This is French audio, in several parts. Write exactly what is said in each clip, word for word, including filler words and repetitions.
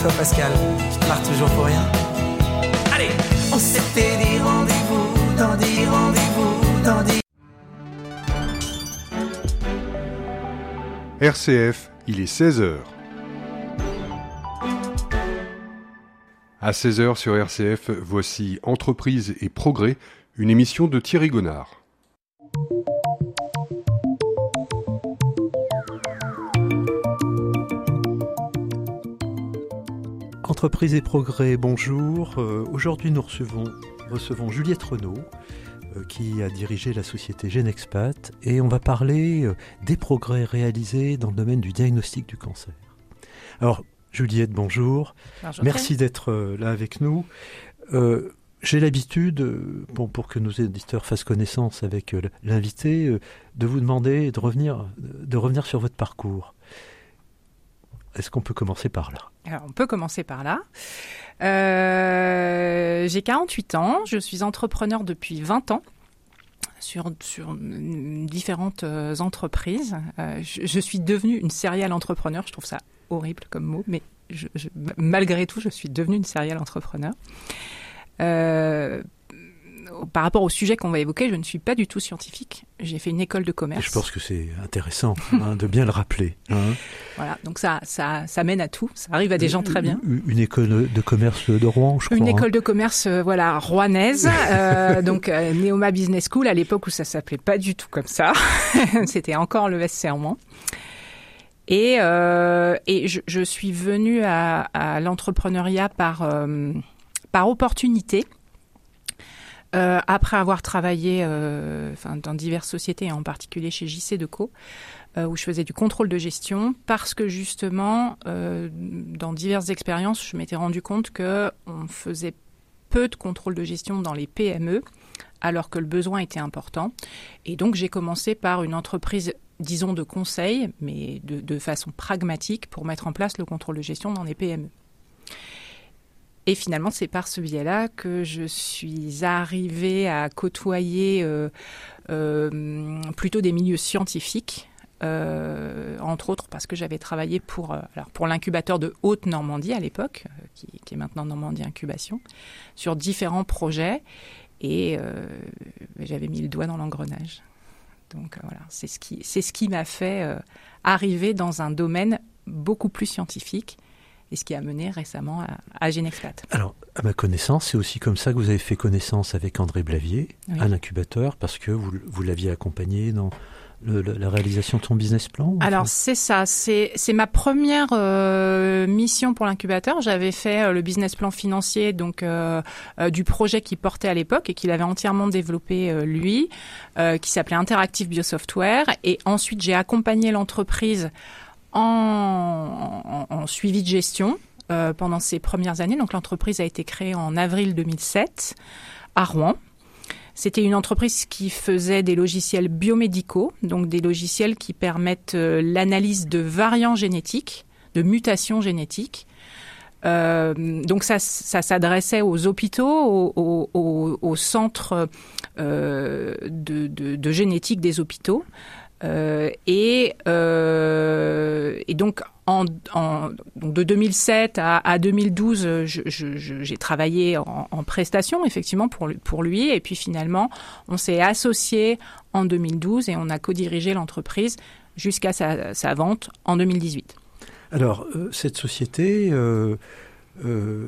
toi Pascal, je te marre toujours pour rien. Allez, on s'était dit rendez-vous, dans dix rendez-vous, dans dix... R C F, il est seize heures. À seize heures sur R C F, voici Entreprise et Progrès, une émission de Thierry Gonard. Entreprise et Progrès, bonjour. Euh, aujourd'hui, nous recevons, recevons Juliette Renaud, euh, qui a dirigé la société Genexpat, et on va parler euh, des progrès réalisés dans le domaine du diagnostic du cancer. Alors, Juliette, bonjour. bonjour Merci d'être euh, là avec nous. Euh, j'ai l'habitude, euh, bon, pour que nos éditeurs fassent connaissance avec euh, l'invité, euh, de vous demander de revenir, de revenir sur votre parcours. Est-ce qu'on peut commencer par là ? Alors, on peut commencer par là. Euh, j'ai quarante-huit ans, je suis entrepreneur depuis vingt ans sur, sur différentes entreprises. Euh, je, je suis devenue une serial entrepreneur, je trouve ça horrible comme mot, mais je, je, malgré tout, je suis devenue une serial entrepreneur. Euh, par rapport au sujet qu'on va évoquer, je ne suis pas du tout scientifique. J'ai fait une école de commerce. Et je pense que c'est intéressant hein, de bien le rappeler. Hein. Voilà, donc ça, ça, ça mène à tout. Ça arrive à des gens très bien. Une, une école de commerce de Rouen, je crois. Une hein. école de commerce, euh, voilà, rouennaise. euh, donc euh, Neoma Business School, à l'époque où ça s'appelait pas du tout comme ça. C'était encore le Vest-Serment. Et, euh, et je, je suis venue à, à l'entrepreneuriat par, euh, par opportunité. Euh, après avoir travaillé euh, enfin, dans diverses sociétés, en particulier chez J C Deco, euh, où je faisais du contrôle de gestion, parce que justement, euh, dans diverses expériences, je m'étais rendu compte qu'on faisait peu de contrôle de gestion dans les P M E, alors que le besoin était important. Et donc, j'ai commencé par une entreprise, disons, de conseil, mais de, de façon pragmatique, pour mettre en place le contrôle de gestion dans les P M E. Et finalement, c'est par ce biais-là que je suis arrivée à côtoyer euh, euh, plutôt des milieux scientifiques, euh, entre autres parce que j'avais travaillé pour, euh, alors pour l'incubateur de Haute-Normandie à l'époque, euh, qui, qui est maintenant Normandie Incubation, sur différents projets, et euh, j'avais mis le doigt dans l'engrenage. Donc euh, voilà, c'est ce qui, c'est ce qui m'a fait euh, arriver dans un domaine beaucoup plus scientifique, et ce qui a mené récemment à, à Genexpat. Alors, à ma connaissance, c'est aussi comme ça que vous avez fait connaissance avec André Blavier, oui. à l'incubateur, parce que vous, vous l'aviez accompagné dans le, le, la réalisation de son business plan. Alors, enfin. c'est ça. C'est, c'est ma première euh, mission pour l'incubateur. J'avais fait euh, le business plan financier donc euh, euh, du projet qu'il portait à l'époque et qu'il avait entièrement développé euh, lui, euh, qui s'appelait Interactive Biosoftware. Et ensuite, j'ai accompagné l'entreprise En, en, en suivi de gestion euh, pendant ces premières années. Donc l'entreprise a été créée en avril deux mille sept à Rouen. C'était une entreprise qui faisait des logiciels biomédicaux, donc des logiciels qui permettent euh, l'analyse de variants génétiques, de mutations génétiques. Euh, donc ça, ça s'adressait aux hôpitaux, aux, aux, aux, aux centres euh, de, de, de génétique des hôpitaux. Euh, et, euh, et donc, en, en, donc de deux mille sept à, à deux mille douze, je, je, je, j'ai travaillé en, en prestation, effectivement, pour, pour lui. Et puis finalement, on s'est associés en deux mille douze et on a co-dirigé l'entreprise jusqu'à sa, sa vente en deux mille dix-huit. Alors, euh, cette société, euh, euh,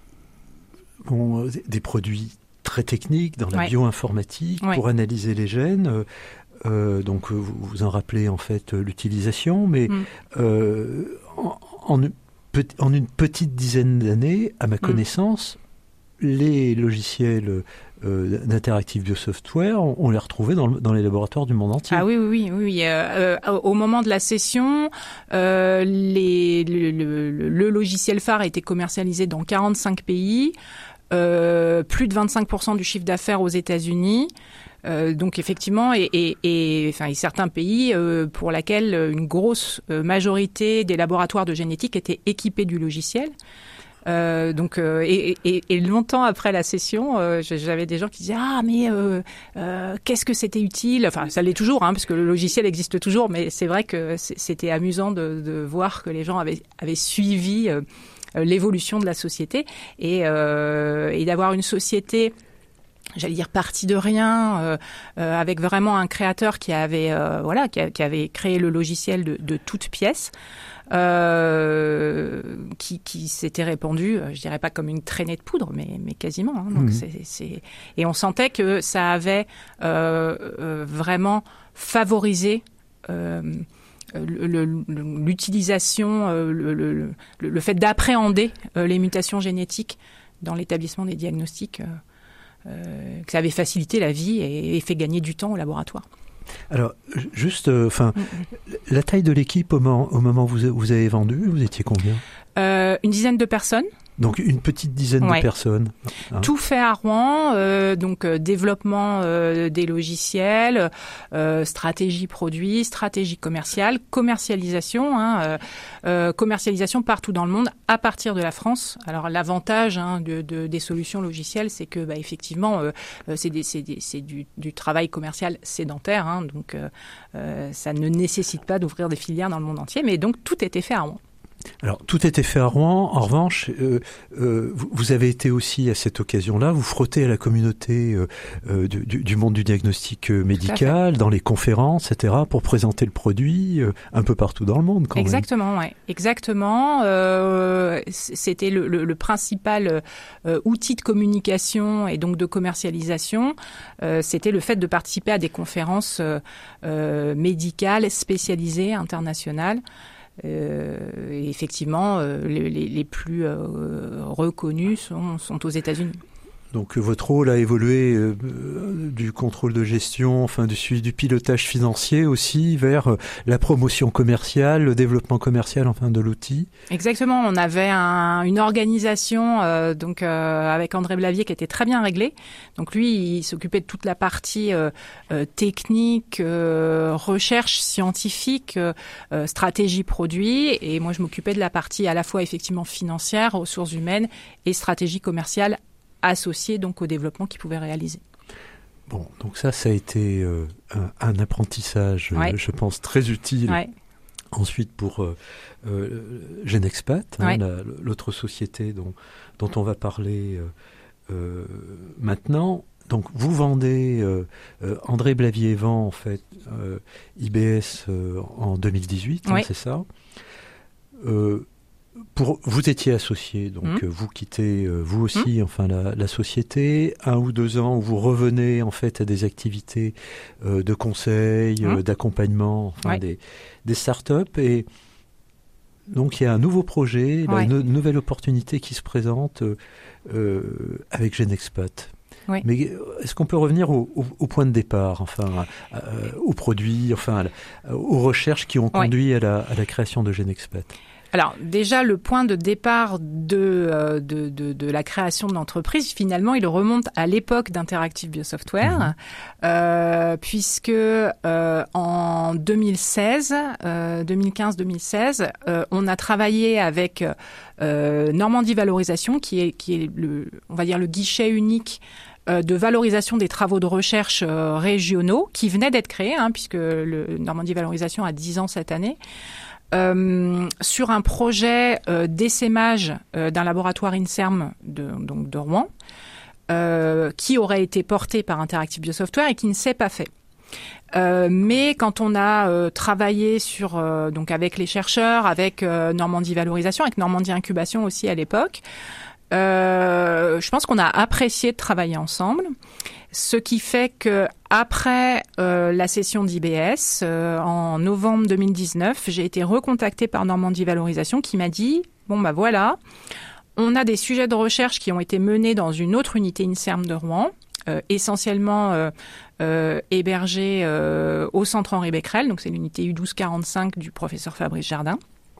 bon, des produits très techniques dans la ouais. bioinformatique ouais. pour analyser les gènes. Euh, Euh, donc vous, vous en rappelez en fait l'utilisation, mais mm. euh, en, en, une, en une petite dizaine d'années, à ma connaissance, mm. les logiciels euh, d'Interactive Biosoftware, on, on les retrouvait dans, le, dans les laboratoires du monde entier. Ah oui, oui, oui. oui. Euh, euh, au moment de la session, euh, les, le, le, le logiciel phare a été commercialisé dans quarante-cinq pays, euh, plus de vingt-cinq pour cent du chiffre d'affaires aux États-Unis. Euh, donc effectivement, et, et, et, enfin, et certains pays euh, pour lesquels une grosse euh, majorité des laboratoires de génétique étaient équipés du logiciel. Euh, donc euh, et, et, et longtemps après la session, euh, j'avais des gens qui disaient ah mais euh, euh, qu'est-ce que c'était utile. Enfin ça l'est toujours hein, parce que le logiciel existe toujours, mais c'est vrai que c'était amusant de, de voir que les gens avaient, avaient suivi. Euh, l'évolution de la société et, euh, et d'avoir une société, j'allais dire partie de rien, euh, euh, avec vraiment un créateur qui avait, euh, voilà, qui, a, qui avait créé le logiciel de, de toutes pièces. Euh, qui, qui s'était répandu, je dirais pas comme une traînée de poudre, mais, mais quasiment. Hein. Donc mmh. c'est, c'est... Et on sentait que ça avait euh, euh, vraiment favorisé euh, le, le, l'utilisation, euh, le, le, le fait d'appréhender euh, les mutations génétiques dans l'établissement des diagnostics, euh, euh, que ça avait facilité la vie et, et fait gagner du temps au laboratoire. Alors, juste, enfin, euh, la taille de l'équipe au moment, au moment où vous, vous avez vendu, vous étiez combien ? euh, Une dizaine de personnes. Donc une petite dizaine ouais. de personnes. Hein. Tout fait à Rouen, euh, donc euh, développement euh, des logiciels, euh, stratégie produit, stratégie commerciale, commercialisation, hein, euh, euh, commercialisation partout dans le monde à partir de la France. Alors l'avantage hein, de, de, des solutions logicielles, c'est que bah, effectivement, euh, c'est, des, c'est, des, c'est du, du travail commercial sédentaire, hein, donc euh, euh, ça ne nécessite pas d'ouvrir des filières dans le monde entier, mais donc tout était fait à Rouen. Alors, tout était fait à Rouen. En revanche, euh, euh, vous avez été aussi, à cette occasion-là, vous frottez à la communauté euh, euh, du, du monde du diagnostic médical, dans les conférences, et cetera, pour présenter le produit euh, un peu partout dans le monde, quand Exactement, même. Ouais. Exactement. Euh, c'était le, le, le principal euh, outil de communication et donc de commercialisation. Euh, c'était le fait de participer à des conférences euh, euh, médicales spécialisées, internationales. Euh, et effectivement, euh, les, les, les plus euh, reconnus sont, sont aux États-Unis. Donc votre rôle a évolué euh, du contrôle de gestion, enfin du suivi du pilotage financier aussi vers euh, la promotion commerciale, le développement commercial enfin de l'outil. Exactement, on avait un, une organisation euh, donc euh, avec André Blavier qui était très bien réglée. Donc lui, il s'occupait de toute la partie euh, euh, technique, euh, recherche scientifique, euh, stratégie produit, et moi je m'occupais de la partie à la fois effectivement financière, ressources humaines et stratégie commerciale associés donc au développement qu'ils pouvaient réaliser. Bon, donc ça, ça a été euh, un, un apprentissage, ouais. euh, je pense, très utile. Ouais. Ensuite, pour euh, euh, Genexpat, hein, ouais. la, l'autre société dont, dont on va parler euh, euh, maintenant. Donc, vous vendez, euh, euh, André Blavier vend en fait euh, I B S euh, en deux mille dix-huit, ouais. hein, c'est ça. Euh, Pour, vous étiez associé, donc mmh. vous quittez euh, vous aussi mmh. enfin la, la société, un ou deux ans où vous revenez en fait à des activités euh, de conseil, mmh. euh, d'accompagnement, enfin ouais. des, des startups, et donc il y a un nouveau projet, ouais. là, une, une nouvelle opportunité qui se présente euh, euh, avec Genexpat. Oui. Mais est-ce qu'on peut revenir au, au, au point de départ, enfin, euh, aux produits, enfin, à, aux recherches qui ont conduit ouais. à, la, à la création de Genexpat? Alors déjà, le point de départ de, de, de, de la création de l'entreprise, finalement, il remonte à l'époque d'Interactive Biosoftware, mmh. euh, puisque euh, en deux mille seize, euh, deux mille quinze deux mille seize, euh, on a travaillé avec euh, Normandie Valorisation, qui est, qui est le, on va dire le guichet unique de valorisation des travaux de recherche euh, régionaux, qui venaient d'être créés, hein, puisque le Normandie Valorisation a dix ans cette année. Euh, sur un projet euh, d'essaimage euh, d'un laboratoire INSERM de, donc de Rouen, euh, qui aurait été porté par Interactive Biosoftware et qui ne s'est pas fait. Euh, mais quand on a euh, travaillé sur euh, donc avec les chercheurs, avec euh, Normandie Valorisation, avec Normandie Incubation aussi à l'époque, euh, je pense qu'on a apprécié de travailler ensemble. Ce qui fait que après euh, la session d'I B S, euh, en novembre deux mille dix-neuf, j'ai été recontactée par Normandie Valorisation qui m'a dit « Bon, bah voilà, on a des sujets de recherche qui ont été menés dans une autre unité INSERM de Rouen, euh, essentiellement euh, euh, hébergée euh, au centre Henri Becquerel, donc c'est l'unité U douze quarante-cinq du professeur Fabrice Jardin.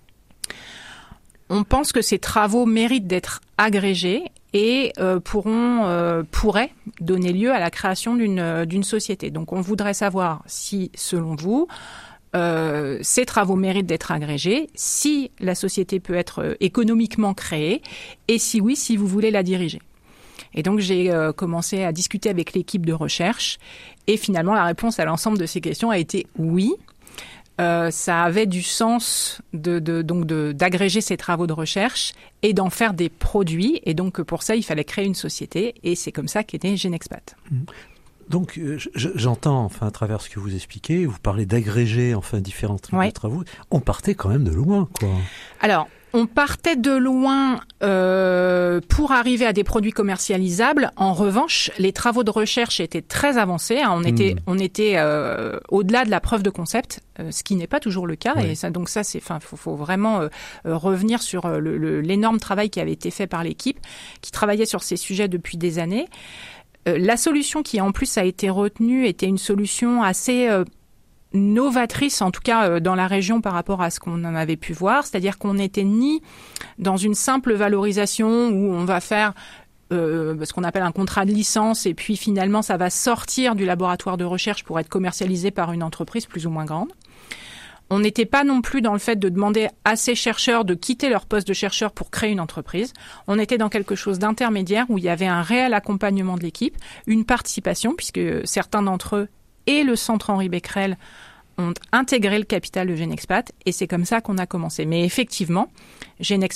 On pense que ces travaux méritent d'être agrégés et euh, pourront euh, pourraient donner lieu à la création d'une d'une société. Donc on voudrait savoir si, selon vous, euh, ces travaux méritent d'être agrégés, si la société peut être euh, économiquement créée, et si oui, si vous voulez la diriger. Et donc j'ai euh, commencé à discuter avec l'équipe de recherche, et finalement la réponse à l'ensemble de ces questions a été oui. euh, ça avait du sens de, de, donc de, d'agréger ces travaux de recherche et d'en faire des produits. Et donc, pour ça, il fallait créer une société. Et c'est comme ça qu'est né Genexpat. Mmh. Donc, euh, j'entends, enfin, à travers ce que vous expliquez, vous parlez d'agréger, enfin, différents types ouais. de travaux. On partait quand même de loin, quoi. Alors, on partait de loin euh, pour arriver à des produits commercialisables. En revanche, les travaux de recherche étaient très avancés. Hein. On était, mmh. on était euh, au-delà de la preuve de concept, euh, ce qui n'est pas toujours le cas. Oui. Et ça, donc ça, c'est, enfin, faut, faut vraiment euh, revenir sur le, le, l'énorme travail qui avait été fait par l'équipe, qui travaillait sur ces sujets depuis des années. La solution qui en plus a été retenue était une solution assez euh, novatrice, en tout cas euh, dans la région par rapport à ce qu'on en avait pu voir. C'est-à-dire qu'on n'était ni dans une simple valorisation où on va faire euh, ce qu'on appelle un contrat de licence et puis finalement ça va sortir du laboratoire de recherche pour être commercialisé par une entreprise plus ou moins grande. On n'était pas non plus dans le fait de demander à ces chercheurs de quitter leur poste de chercheur pour créer une entreprise. On était dans quelque chose d'intermédiaire où il y avait un réel accompagnement de l'équipe, une participation, puisque certains d'entre eux et le centre Henri Becquerel ont intégré le capital de Genexpat, et c'est comme ça qu'on a commencé. Mais effectivement, Genexpat